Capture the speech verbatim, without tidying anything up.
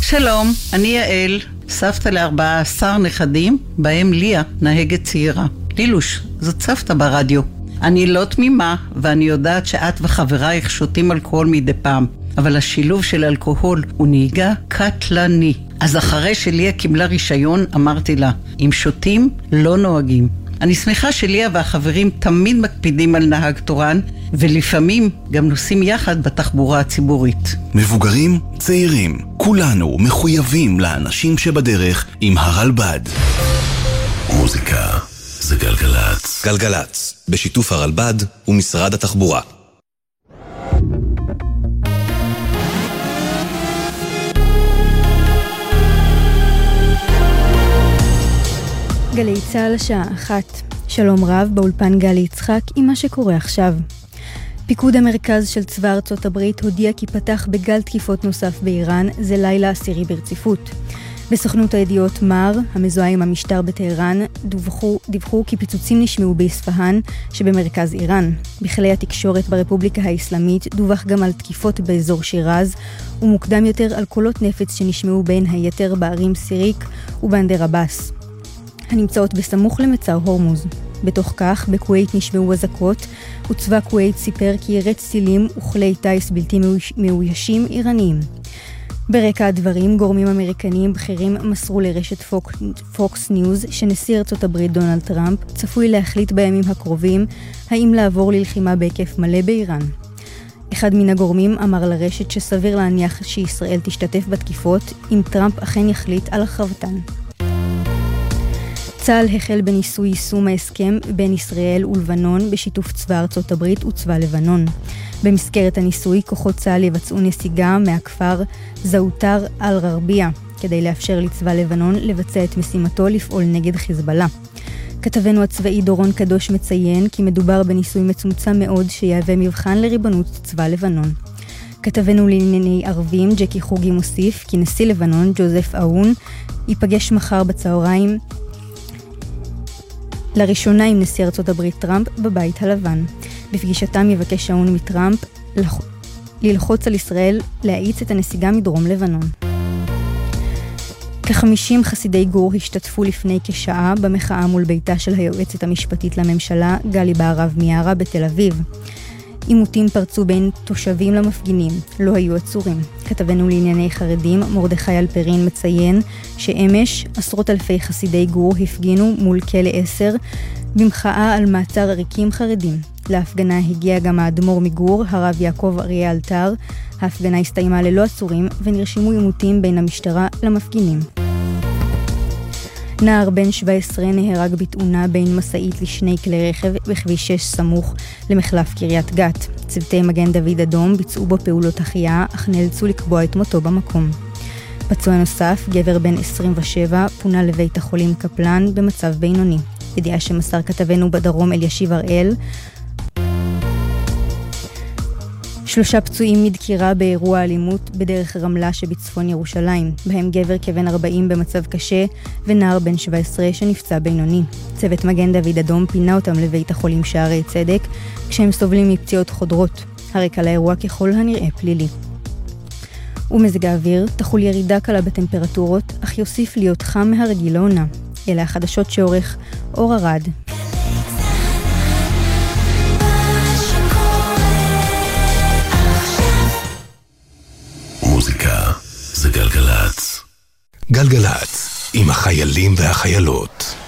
שלום, אני יעל, סבתא לארבעה עשר נכדים, בהם ליה, נהגת צעירה. לילוש, זאת סבתא ברדיו. אני לא תמימה, ואני יודעת שאת וחברייך שותים אלכוהול מדי פעם, אבל השילוב של אלכוהול הוא נהיגה קטלני. אז אחרי שליה קיבלה רישיון, אמרתי לה, אם שותים, לא נוהגים. אני שמחה שליה והחברים תמיד מקפידים על נהג תורן, ולפעמים גם נוסעים יחד בתחבורה הציבורית. מבוגרים, צעירים, כולנו מחויבים לאנשים שבדרך עם הרלב"ד. מוזיקה זה גלגלץ. גלגלץ, בשיתוף הרלב"ד ומשרד התחבורה. גלי צהל השעה אחת. שלום רב, באולפן גלי יצחק עם מה שקורה עכשיו. פיקוד המרכז של צבא ארצות הברית הודיע כי פתח בגל תקיפות נוסף באיראן, זה לילה עשירי ברציפות. בסוכנות הידיעות מאר, המזוהה עם המשטר בטהרן, דיווחו, דיווחו כי פיצוצים נשמעו באספהאן שבמרכז איראן. בכלי התקשורת ברפובליקה האסלאמית דווח גם על תקיפות באזור שירז, ומוקדם יותר על קולות נפץ שנשמעו בין היתר בערים סיריק ובנדר עבאס, הנמצאות בסמוך למצר הורמוז. בתוך כך, בכווית נשמעו אזעקות, וצבא כווית סיפר כי ירץ טילים וכלי טייס בלתי מאוישים איראניים. ברקע הדברים, גורמים אמריקניים בכירים מסרו לרשת פוק, פוקס ניוז שנשיא ארצות הברית דונלד טראמפ צפוי להחליט בימים הקרובים האם לעבור ללחימה בהיקף מלא באיראן. אחד מן הגורמים אמר לרשת שסביר להניח שישראל תשתתף בתקיפות אם טראמפ אכן יחליט על הרחבתן. צה"ל החל בניסוי יישום ההסכם בין ישראל ולבנון בשיתוף צבא ארצות הברית וצבא לבנון. במסגרת הניסוי, כוחות צה"ל יבצעו נסיגה מהכפר זאוטר אל-ררביה, כדי לאפשר לצבא לבנון לבצע את משימתו לפעול נגד חיזבאללה. כתבנו הצבאי דורון קדוש מציין כי מדובר בניסוי מצומצם מאוד שיהווה מבחן לריבונות צבא לבנון. כתבנו לענייני ערבים ג'קי חוגי מוסיף כי נשיא לבנון ג'וזף אהון ייפגש מחר בצהריים לראשונה עם נשיא ארצות הברית טראמפ בבית הלבן. בפגישתם יבקש שאון מטראמפ לח... ללחוץ על ישראל להאיץ את הנסיגה מדרום לבנון. כ-חמישים חסידי גור השתתפו לפני כשעה במחאה מול ביתה של היועצת המשפטית לממשלה גלי בהרב מיארה בתל אביב. עימותים פרצו בין תושבים למפגינים, לא היו עצורים. כתבנו לענייני חרדים מרדכי אלפרין מציין שאמש עשרות אלפי חסידי גור הפגינו מול כלא עשר במחאה על מעצר עריקים חרדים. להפגנה הגיע גם האדמו"ר מגור, הרב יעקב אריה אלתר. ההפגנה הסתיימה ללא עצורים ונרשמו עימותים בין המשטרה למפגינים. נער בן שבע עשרה נהרג בתאונה בין מסעית לשני כלי רכב בכביש שש סמוך למחלף קריית גת. צוותי מגן דוד אדום ביצעו בו פעולות החייאה, אך נאלצו לקבוע את מותו במקום. פצוע נוסף, גבר בן עשרים ושבע, פונה לבית החולים קפלן במצב בינוני. ידיעה שמסר כתבנו בדרום אלישיב הראל. שלושה פצועים מדקירה באירוע אלימות בדרך רמלה שבצפון ירושלים, בהם גבר כבן ארבעים במצב קשה ונער בן שבע עשרה שנפצע בינוני. צוות מגן דוד אדום פינה אותם לבית החולים שערי צדק כשהם סובלים מפציעות חודרות. הרקע לאירוע ככל הנראה פלילי. ומזג האוויר תחול ירידה קלה בטמפרטורות, אך יוסיף להיות חם מהרגיל לעונה. אלה החדשות שעורך אור ארד. מוזיקה זה גלגלץ. גלגלץ, עם החיילים והחיילות.